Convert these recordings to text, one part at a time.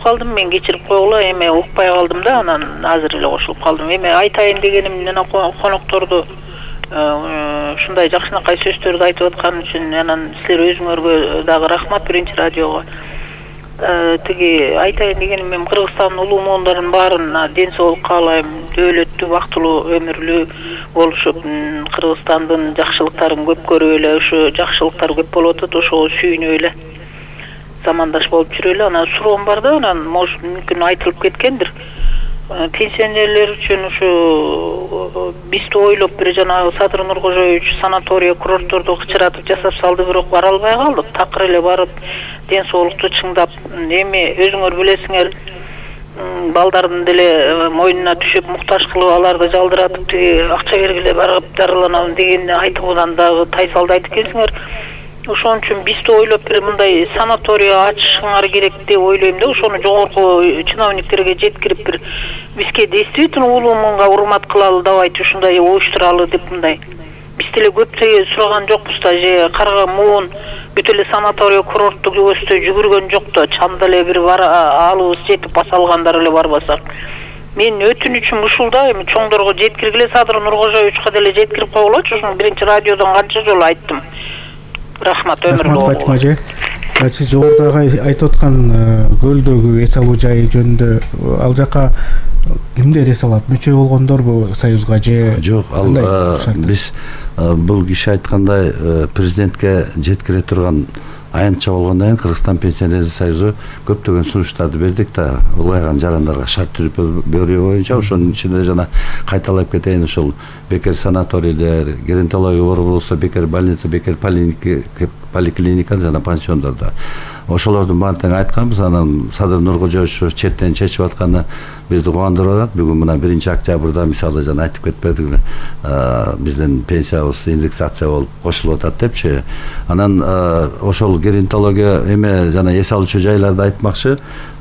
калдым, мен кечирип койгула, эме укпай калдым да, анан азыр эле кошулуп калдым. Эме айтайын дегеним, жана конокторду ушундай жакшынакай сөздөрдү айтып аткан үчүн анан силер өзүңөргө дагы рахмат, биринчи радиого. Тиги айтайын дегеним, мен Кыргызстандын улуу моундарын баарына ден соолук каалайм, дөөлөттүү, бактылуу өмүрлүү болушуп, Кыргызстандын жакшылыктарын көп көрүп эле, ушу жакшылыктар көп болуп атат, ошого сүйүнүп эле замандаш болуп жүрө эле. Анан суроом бар да, анан мүмкүн айтылып кеткендир. Пенсионерлер үчүн ушу бизди ойлоп бир жанагы Садыр Нуркожоевич санатория, курортторду кычыратып жасап салды, бирок бара албай калдык. Такыр эле барып ден соолукту чыңдап, эми өзүңөр билесиңер, балдардын деле мойнуна түшүп муктаж кылып, аларды жалдыратып, тиги акча бергиле барып дарыланам дегенди айтуудан дагы тайсалдайт экенсиңер. Ошон үчүн бизди ойлоп бир мындай санатория ачышыңар керек деп ойлойм да. Ошону жогорку чиновниктерге жеткирип, бир бизге действительно улуу муунга урмат кылалы, давайте ушундай уюштуралы деп мындай. Биз деле көп сураган жокпуз да, же карга муун бүт эле санатория, курорттук өстө жүгүргөн жок да, чанда эле бир алыбыз жетип баса алгандар эле барбасак. Мен өтүнүчүм ушул да, эми чоңдорго жеткиргиле, Садыр Нуркожоевичке деле жеткирип койгулачы. Ушуну биринчи радиодон канча жолу айттым. Рахмат, өмүрлүү болуңуз. Фатима эже, сиз жогорудагы айтып аткан көлдөгү эс алуу жайы жөнүндө ал жака кимдер эс алат? Мүчө болгондорбу союзга же жок? Ал биз бул киши айткандай президентке жеткире турган аянтча болгондон кийин Кыргызстан пенсионерлер союзу көптөгөн сунуштарды бердик да, улгайган жарандарга шарт түрүп берүү боюнча. Ошонун ичинде жана кайталап кетейин, ошол бекер санаторийлер, геронтология борбору болсо бекер больница, бекер поликлиника жана пансиондордо. Ошолордун баарын тең айтканбыз. Анан Садыр Нуркожоевич четтен чечип атканы бизди кубандырып атат. Бүгүн мына 1-октябрда мисалы жана айтып кетпедикби, биздин пенсиябыз индексация болуп кошулуп атат депчи. Анан ошол геронтология эме жана эс алуучу жайларды айтмакчы,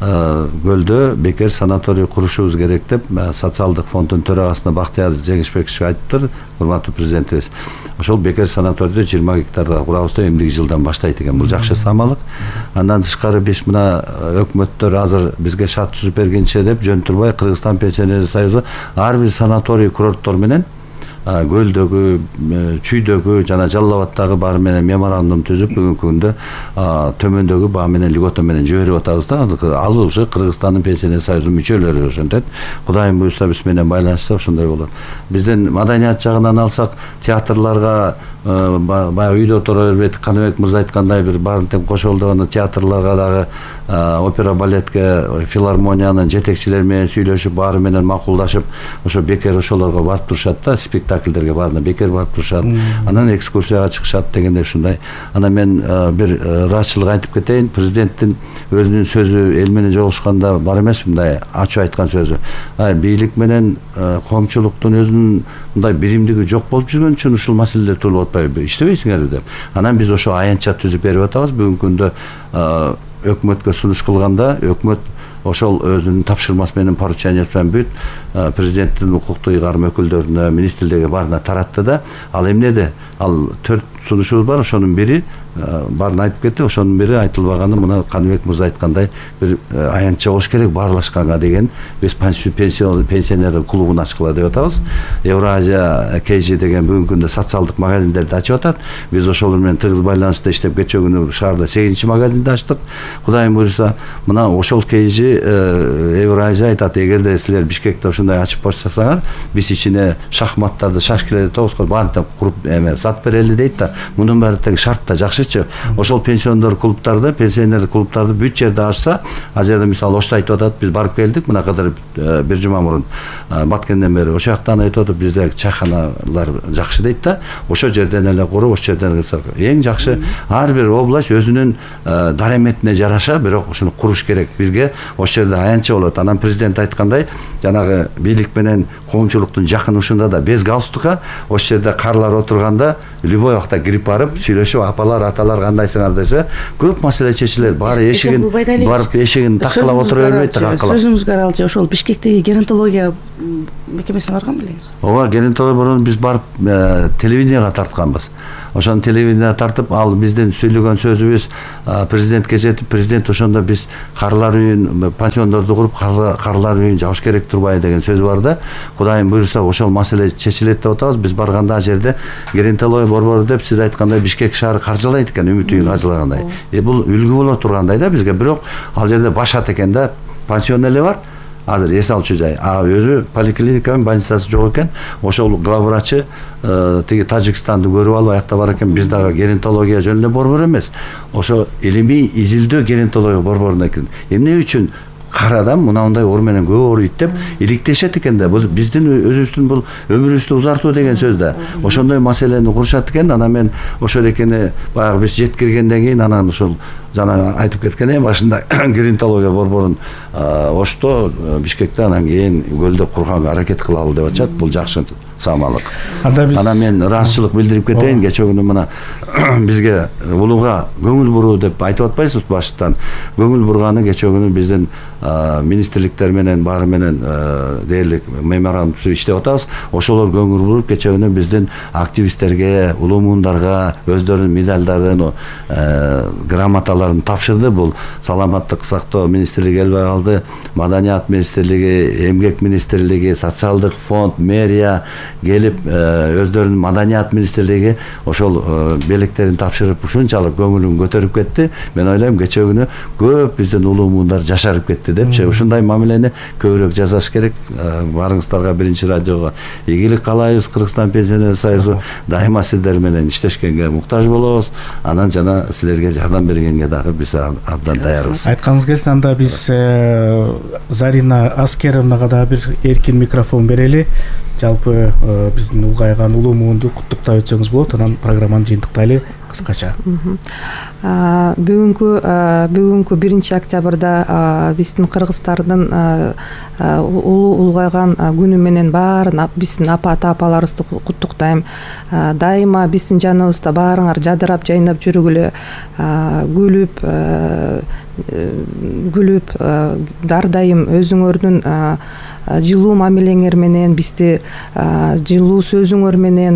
көлдө бекер санаторий курушубуз керек деп социалдык фонддун төрагасына Бактияр Жеңишбекович айтыптыр, урматтуу президентибиз. Ошол бекер санаторийди 20 гектарда курабыз деп эмдиги жылдан баштайт экен. Бул жакшы самалык. Андан тышкары биз мына өкмөттөр азыр бизге шарт түзүп бергенче деп жөн турбай, Кыргызстан пенсионерлер союзу ар бир санаторий, курорттор менен көлдөгү, чүйдөгү жана Жалал Абадтагы баары менен меморандум түзүп, бүгүнкү күндө төмөндөгү баа менен льгота менен жиберип атабыз да. Ал уже Кыргызстандын пенсионерлер союзунун мүчөлөрү ошентет. Кудайым буйрса биз менен байланышса ошондой болот. Биздин маданият жагынан алсак, театрларга баягы үйдө отура бербейт, Каныбек мырза айткандай бир баарын тең кошолдогону, театрларга дагы, опера балетке, филармониянын жетекчилери менен сүйлөшүп, баары менен макулдашып, ошо бекер ошолорго барып турушат да, спектакльдерге баарына бекер барып турушат. Анан экскурсияга чыгышат дегенде ушундай. Анан мен бир ыраазычылык айтып кетейин. Президенттин өзүнүн сөзү эл менен жолугушканда бар эмес, мындай ачуу айткан сөзү. Бийлик менен коомчулуктун өзүнүн мындай биримдиги жок болуп жүргөн үчүн ушул маселелер тууралып атпайбы, иштебейсиңерби деп. Анан биз ошо аянтча түзүп берип атабыз. Бүгүнкү күндө өкмөткө сунуш кылганда, өкмөт ошол өзүнүн тапшырмасы менен поручениесинен бүт президенттин укуктуу ыйгарым өкүлдөрүнө, министрлерге баарына таратты да. Ал эмнеде? Ал 4 сунушубуз бар, ошонун бири баарын айтып кетти. Ошонун бири айтылбаганы мына Каныбек мырза айткандай бир аянтча болуш керек баарлашканга деген. Биз пенсионерлер клубун ачкыла деп атабыз. Евразия KG деген бүгүнкү күндө социалдык магазиндерди ачып атат. Биз ошолор менен тыгыз байланышта иштеп, кечээ күнү шаарда 8-чи магазинди ачтык. Кудайым буйрса, мына ошол KG Евразия айтат, эгерде силер Бишкекте ушундай ачып баштасаңар, биз ичине шахматтарды, шашкилерди тогузгоп баарын куруп зат берели дейт да. Мунун баары тең шартта жакшычы. Ошол пенсиондор клубдарды, пенсионер клубдарды бүт жерде ачса, ал жерде мисалы Ошто айтып атат, биз барып келдик, мына кадыр бир жума мурун Баткенден бери. Ошол жактан айтып атат, бизде чайханалар жакшы дейт да. Ошол жерден эле куруп, ошол жерден кылсак эң жакшы. Ар бир область өзүнүн дараметине жараша, бирок ушуну куруш керек. Бизге ошол жерде аянтча болот. Анан президент айткандай, жанагы бийлик менен коомчулуктун жакынышында да без галстука ошол жерде карлар отурганда любой вакытта кирип барып сүйлөшүп, апалар, аталар кандайсыңар десе, көп маселе чечилет. Баары эшигин барып эшигин такылап отура бербейт да. Сөзүңүзгө аралчы ошол Бишкектеги геронтология мекемесине барган белеңиз? Ооба, геронтология борон биз барып телевиденияга тартканбыз. ошону телевидение тартып, ал биздин сүйлөгөн сөзүбүз президентке жетип, президент ошондо биз карылар үйүн, пансиондорду куруп карылар үйүн жабыш керек турбайбы деген сөз бар да. Кудайым буйруса ошол маселе чечилет деп атабыз. Биз барганда ал жерде геронтология борбору деп сиз айткандай Бишкек шаары каржылайт экен, Үмүт үйүн каржылагандай. Бул үлгү боло тургандай да бизге. Бирок ал жерде башат экен да, пансион эле бар. Азыр эс алчу жай. Өзү поликлиника менен больницасы жок экен. Ошол главврачы тиги Тажикстанды көрүп алып аякта бар экен. Биз дагы геронтология жөнүндө борбор эмес. Ошо илимий изилдөө геронтология борборуна экен. Эмне үчүн кара адам мындай оор менен көп ооруйт деп иликтешет экен да. Бул биздин өзүбүздүн бул өмүрүбүздү узартуу деген сөз да. Ошондой маселени курушат экен. Анан мен ошол экени баягы биз жеткиргенден кийин анан ошол жана айтып кеткен башында геронтология борборун Ошто Бишкекте анан кийин көлдө курганга аракет кылалы деп атышат. Бул жакшы самалык. Анан мен ыраазычылык билдирип кетейин. Кечээ күнү мына бизге улууга көңүл буруу деп айтып атпайсызбы баштан. Көңүл бурганы кечээ күнү биздин министрликтер менен баары менен дээрлик меморандум иштеп атабыз. Ошолор көңүл буруп кечээ күнү биздин активисттерге, улуу муундарга өздөрүнүн медалдарын, грамоталарын тапшырды. Бул саламаттык сактоо министрлиги келбей калды, маданият министрлиги, эмгек министрлиги, социалдык фонд, мэрия келип өздөрүнүн маданият министрлиги ошол белектерин тапшырып ушунчалык көңүлүн көтөрүп кетти. Мен ойлойм кечээ күнү көп биздин улуу муундар жашарып кетти депчи. Ушундай мамилени көбүрөөк жасаш керек. Барыңыздарга биринчи радиого ийгилик каалайбыз. Кыргызстан пенсионер союзу дайыма сиздер менен иштешкенге муктаж болобуз. Анан жана силерге жардам бергенге дагы биз абдан даярбыз. Айтканыңыз келсе, анда биз Зарина Аскеровнага да бир эркин микрофон берели. Жалпы биздин улгайган улуу муунду куттуктап өтсөңүз болот. Анан программаны жыйынтыктайлы кыскача. Бүгүнкү 1 октябрда биздин кыргыздардын улгайган күнү менен баарын биздин апаларыбызды куттуктайм. Дайыма биздин жаныбызда баарыңар жадырап, жайнап жүргүлө, күлүп, ар дайым өзүңөрдүн жылуу мамилеңер менен, бизди жылуу сөзүңөр менен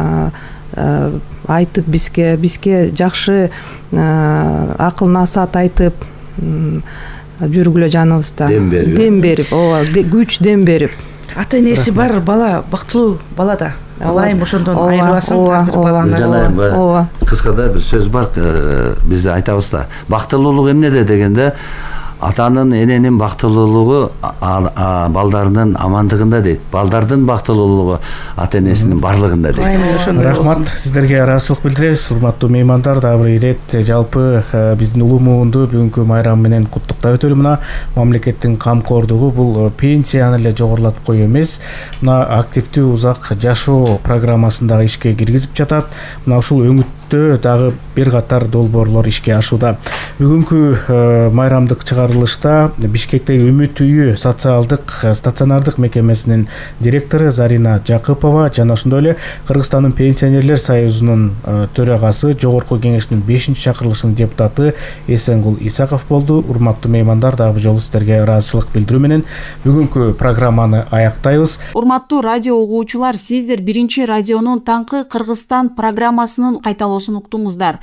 айтып, бизге жакшы акыл насаат айтып жүргүлө жаныбызда. Дем берип, күч дем берип. Ата энеси бар бала бактылуу бала да. Алайым ошондон айырбасын ар бир баланы. Жана кыскада бир сөз бар, бизде айтабыз да. Бактылуулук эмнеде дегенде, атанын, эненин бактылуулугу балдарынын амандыгында дейт. Балдардын бактылуулугу ата энесинин барлыгында дейт. Рахмат, сиздерге ыраазычылык билдиребиз. Урматтуу меймандар, дагы бир ирет жалпы биздин улуу муунду бүгүнкү майрам менен куттуктап өтөлү. Мына мамлекеттин камкордугу бул пенсияны эле жогорулатып кою эмес, мына активдүү узак жашоо программасын дагы ишке киргизип жатат. Мына ушул өңүттө дагы бир катар долбоорлор ишке ашууда. Бүгүнкү майрамдык чыгарылышта Бишкектеги Үмүт үйү социалдык стационардык мекемесинин директору Зарина Жакыпова жана ошондой эле Кыргызстандын пенсионерлер союзунун төрагасы, жогорку кеңештин 5-чакырылышынын депутаты Эсенгул Исаков болду. Урматтуу меймандар, дагы бир жолу сиздерге ыраазычылык билдирүү менен бүгүнкү программаны аяктайбыз. Урматтуу радио угуучулар, сиздер 1 радионун Таңкы Кыргызстан программасынын кайталоосун уктуңуздар.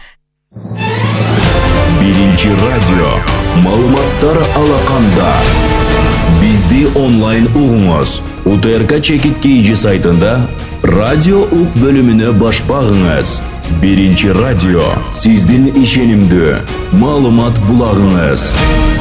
1 радио маалыматтар алаканда. Бизди онлайн угуңуз. УТРК Чекит KG сайтында радио ук бөлүмүнө баш багыңыз. 1 радио сиздин ишенимдүү маалымат булагыңыз.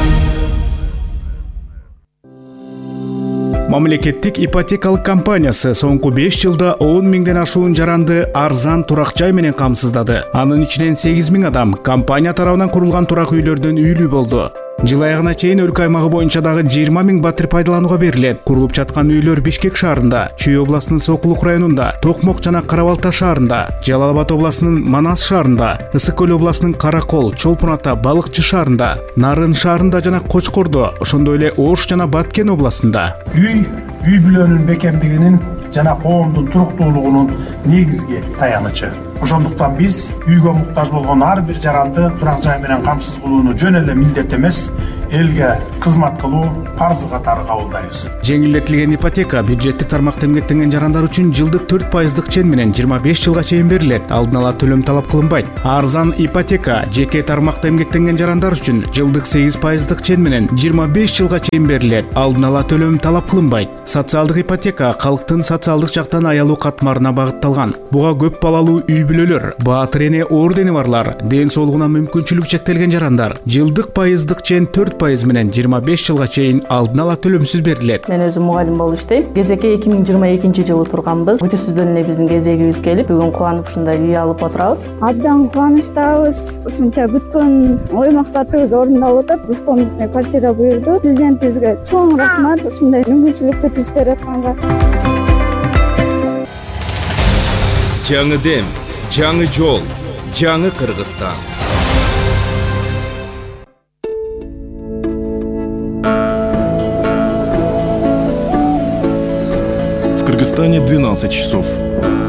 Мамлекеттик ипотекалык компаниясы соңку 5 жылда 10 миңден ашуун жаранды арзан турак жай менен камсыздады. Анын ичинен 8 миң адам компания тарабынан курулган турак үйлөрдөн үйлүү болду. Жыл аягына чейин өлкө аймагы боюнча дагы 20 миң батир пайдаланууга берилет. Курулуп жаткан үйлөр Бишкек шаарында, Чүй областынын Сокулук районунда, Токмок жана Карабалта шаарында, Жалал Абад областынын Манас шаарында, Ысык көл областынын Каракол, Чолпун Ата, Балыкчы шаарында, Нарын шаарында жана Кочкордо, ошондой эле Ош жана Баткен областында. Үй бүлөнүн бекемдигинин жана коомдун туруктуулугунун негизги таянычы. Ошондуктан биз үйгө муктаж болгон ар бир жаранды турак жай менен камсыз кылууну жөн эле милдет эмес, элге кызмат кылуу парзы катары кабылдайбыз. Жеңилдетилген ипотека бюджеттик тармакта эмгектенген жарандар үчүн жылдык 4% чен менен 25 жылга чейин берилет. Алдын ала төлөм талап кылынбайт. Арзан ипотека жеке тармакта эмгектенген жарандар үчүн жылдык 8% чен менен 25 жылга чейин берилет. Алдын ала төлөм талап кылынбайт. Социалдык ипотека калктын социалдык жактан аялуу катмарына багытталган. Буга көп балалуу үй бүлөлөр, баатыр эне ордени барлар, ден соолугуна мүмкүнчүлүк чектелген жарандар жылдык пайыздык чен 4% менен 25 жылга чейин алдын ала төлөмсүз берилет. Мен өзүм мугалим болуп иштейм. Кезекке 2022 жылы турганбыз. Бүтүнсүздөн эле биздин кезегибиз келип, бүгүн кубанып ушундай үй алып отурабыз. Абдан кубанычтабыз. Ушунча күткөн ой максатыбыз орундалып атат. Душком квартира буйрду. Президентибизге чоң рахмат ушундай мүмкүнчүлүктү түзүп берип атканга. Жаңы дем, жаңы жол, жаңы Кыргызстан. В Кыргызстане 12 часов.